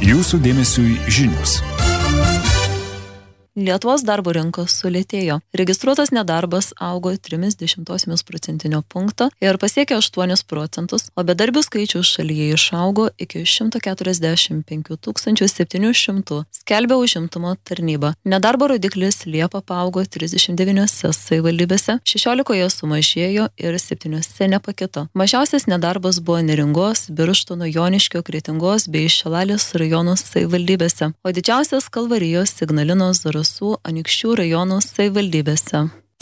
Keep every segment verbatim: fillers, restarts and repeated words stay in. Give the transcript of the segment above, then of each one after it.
Jūsų dėmesiui žinios. Lietuvos darbo rinka sulėtėjo. Registruotas nedarbas augo trimis dešimtosiomis procentinio punkto ir pasiekė aštuonis procentus, o bedarbių skaičius šalyje išaugo iki šimto keturiasdešimt penkių tūkstančių septynių šimtų, skelbia užimtumo tarnyba. Nedarbo rodiklis Liepą paaugo trisdešimt devyniose savivaldybėse, šešiolikoje sumažėjo ir septyniose nepakito. Mažiausias nedarbas buvo Neringos, Birštono, Joniškio, Kretingos bei Šilalės rajonų savivaldybėse, o didžiausias Kalvarijos, Ignalinos, Zarasų, Anykščių rajonų savivaldybėse.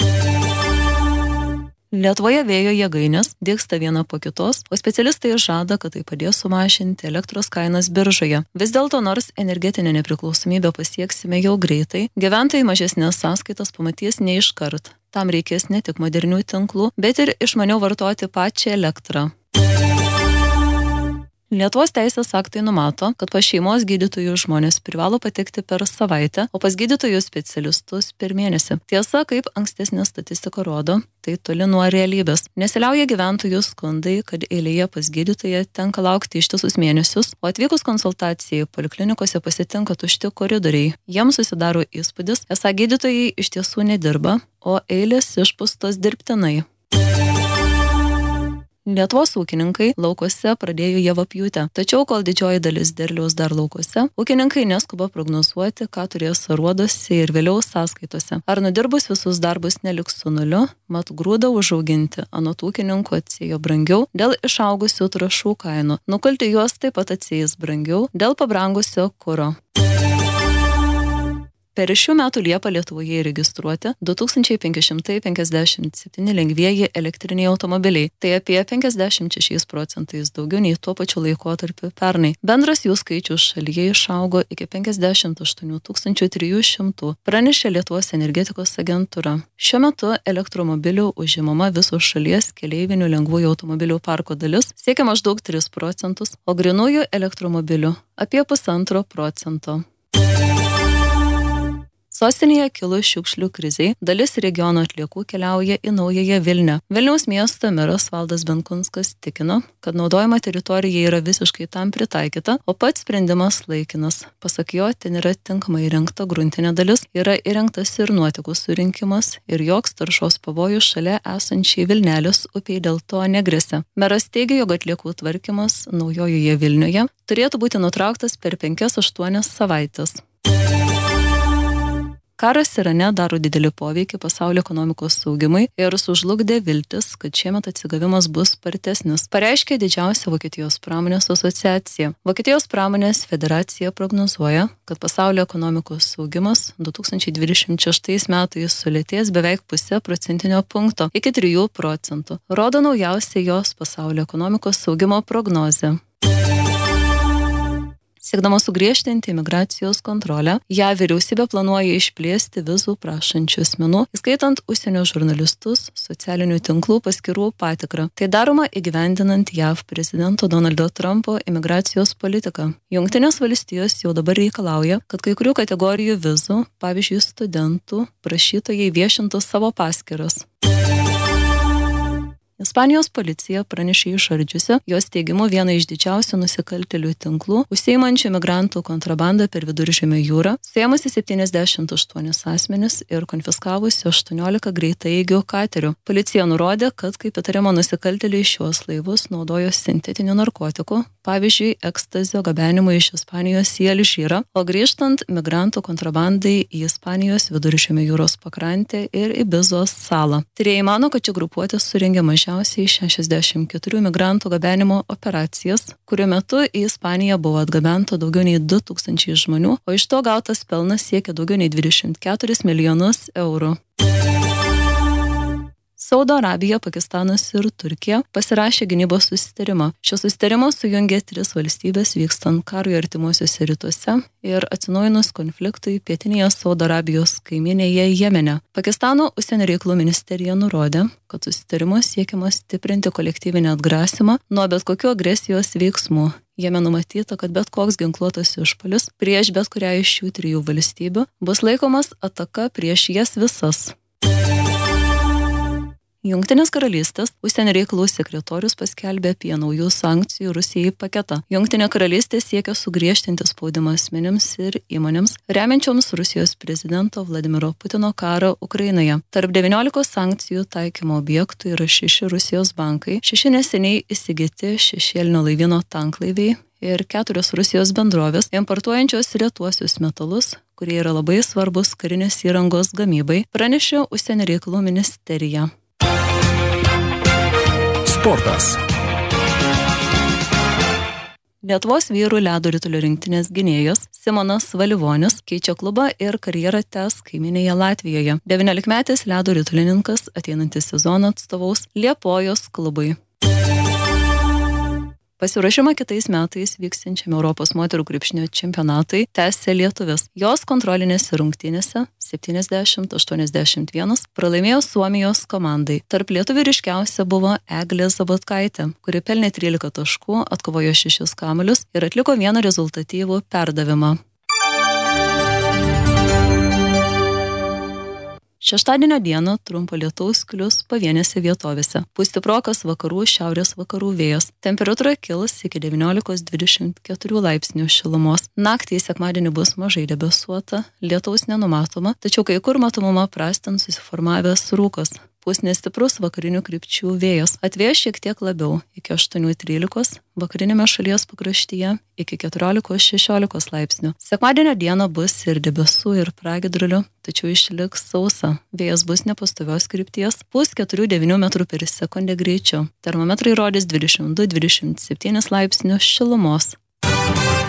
Lietuvoje vėjo jėgainės dygsta viena po kitos, o specialistai žada, kad tai padės sumažinti elektros kainas biržoje. Vis dėlto, nors energetinę nepriklausomybę pasieksime jau greitai, gyventojai mažesnės sąskaitas pamatys ne iškart. Tam reikės ne tik modernių tinklų, bet ir išmaniau vartoti pačią elektrą. Lietuvos teisės aktai numato, kad pas šeimos gydytojų žmonės privalo patekti per savaitę, o pas gydytojų specialistus per mėnesį. Tiesa, kaip ankstesnė statistika rodo, tai toli nuo realybės. Nesiliauja gyventojų skundai, kad eilėje pas gydytoją tenka laukti ištisus mėnesius, o atvykus konsultacijai poliklinikose pasitinka tušti koridoriai. Jiems susidaro įspūdis, esą gydytojai iš tiesų nedirba, o eilės išpūstos dirbtinai. Lietuvos ūkininkai laukuose pradėjo javapjūtę, tačiau kol didžioji dalis derliaus dar laukuose, ūkininkai neskuba prognozuoti, ką turės aruoduose ir vėliau sąskaitose. Ar nudirbus visus darbus neliks su nuliu, mat grūdą užauginti anot ūkininkų atsėjo brangiau dėl išaugusių trąšų kainų. Nukulti juos taip pat atsėjęs brangiau dėl pabrangusio kuro. Per šių metų Liepą Lietuvoje įregistruoti du tūkstančiai penki šimtai penkiasdešimt septyni lengvieji elektriniai automobiliai. Tai apie penkiasdešimt šešiais procentais daugiau nei tuo pačiu laikotarpiu pernai. Bendras jų skaičius šalyje išaugo iki penkiasdešimt aštuonių tūkstančių trijų šimtų, pranešė Lietuvos energetikos agentūra. Šiuo metu elektromobilių užimama visos šalies keleivinių lengvųjų automobilių parko dalis siekia maždaug tris procentus, o grynųjų elektromobilių apie pusantro procento. Sostinėje kilus šiukšlių krizei, dalis regiono atliekų keliauja į Naująją Vilnią. Vilniaus miesto meras Valdas Benkunskas tikino, kad naudojama teritorija yra visiškai tam pritaikyta, o pats sprendimas laikinas. Pasak jo, ten yra tinkamai įrengta gruntinė dalis, yra įrengtas ir nuotekų surinkimas ir joks taršos pavojus šalia esančiai Vilnelės upiai dėl to negresia. Meras teigia, jog atliekų tvarkymas Naujojoje Vilnioje turėtų būti nutrauktas per penkias aštuonias savaitės. Karas Irane daro didelį poveikį pasaulio ekonomikos saugimui ir sužlugdė viltis, kad šiemet atsigavimas bus spartesnis, pareiškė didžiausia Vokietijos pramonės asociacija. Vokietijos pramonės federacija prognozuoja, kad pasaulio ekonomikos saugimas du tūkstančiai dvidešimt šeštais metais sulėtės beveik pusę procentinio punkto iki trijų procentų, rodo naujausia jos pasaulio ekonomikos saugimo prognozė. Siekdama sugriežtinti imigracijos kontrolę, ją vyriausybė planuoja išplėsti vizų prašančių asmenų, įskaitant užsienio žurnalistus, socialinių tinklų paskyrų patikrą. Tai daroma įgyvendinant J A V prezidento Donaldo Trumpo imigracijos politiką. Jungtinės valstijos jau dabar reikalauja, kad kai kurių kategorijų vizų, pavyzdžiui studentų, prašytojai viešintų savo paskyras. Ispanijos policija pranešė išardžiusi jos teigimu vieną iš didžiausių nusikaltėlių tinklų, užsiimančių migrantų kontrabandą per Viduržemio jūrą, suėmusi septyniasdešimt aštuonis asmenis ir konfiskavusi aštuoniolika greitaeigių katerių. Policija nurodė, kad kaip įtariama nusikaltėliai šiuos laivus naudojo sintetinių narkotikų, pavyzdžiui, ekstazio gabenimui iš Ispanijos į Alžyrą, o grįžtant migrantų kontrabandai į Ispanijos Viduržemio jūros pakrantę ir Ibizos salą. Tyrėjai mano, kad ši grupuotė surengė mažiausiai šešiasdešimt keturių migrantų gabenimo operacijas, kurių metu į Ispaniją buvo atgabenta daugiau nei du tūkstančiai žmonių, o iš to gautas pelnas siekia daugiau nei dvidešimt keturis milijonus eurų. Saudo Arabija, Pakistanas ir Turkija pasirašė gynybos susitarimą. Šio susitarimo sujungė tris valstybės vykstant karui artimuosiuose rytuose ir atsinaujinus konfliktui pietinėje Saudo Arabijos kaiminėje Jemene. Pakistano užsienio reikalų ministerija nurodė, kad susitarimu siekiama stiprinti kolektyvinį atgrasymą nuo bet kokių agresijos veiksmų. Jame numatyta, kad bet koks ginkluotas išpuolis prieš bet kurią iš šių trijų valstybių bus laikomas ataka prieš jas visas. Jungtinės karalystės užsienio reikalų sekretorius paskelbė apie naujų sankcijų Rusijai paketą. Jungtinė karalystė siekia sugriežtinti spaudimą asmenims ir įmonėms, remiančioms Rusijos prezidento Vladimiro Putino karą Ukrainoje. Tarp devyniolikos sankcijų taikymo objektų yra šeši Rusijos bankai, šeši neseniai įsigyti šešėlinio laivyno tanklaiviai ir keturios Rusijos bendrovės, importuojančios retuosius metalus, kurie yra labai svarbus karinės įrangos gamybai, pranešė užsienio reikalų ministerija. Sportas. Lietuvos vyrų ledo ritulio rinktinės gynėjas Simonas Valivonis keičia klubą ir karjerą tęs kaimynėje Latvijoje. devyniolikmetis ledo ritulininkas ateinantį sezoną atstovaus Liepojos klubui. Pasiruošimą kitais metais vyksiančiam Europos moterų krepšinio čempionatui tęsė lietuvis. Jos kontrolinėse rungtynėse septyniasdešimt aštuoniasdešimt vienas pralaimėjo Suomijos komandai. Tarp lietuvių ryškiausia buvo Eglė Zabotkaitė, kuri pelnė trylika taškų, atkovojo šešis kamuolius ir atliko vieną rezultatyvų perdavimą. Šeštadienio dieną trumpo lietaus klius pavienėse vietovėse. Pūs stiprokas vakarų šiaurės vakarų vėjas. Temperatūra kils iki devyniolikos dvidešimt keturių laipsnių šilumos. Naktį sekmadienį bus mažai debesuota, lietaus nenumatoma, tačiau kai kur matomumą prastins susiformavęs rūkas. Pūs nestiprus vakarinių krypčių vėjas. Atvės šiek tiek labiau iki aštuonių trylikos, vakarinėme šalies pakraštyje iki keturiolikos šešiolikos laipsnių. Sekmadienio dieną bus ir debesų, ir pragiedrulių, tačiau išliks sausa. Vėjas bus nepastovios krypties, pūs keturi devyni metrų per sekundę greičiu. Termometrai rodys dvidešimt du dvidešimt septyni laipsnių šilumos.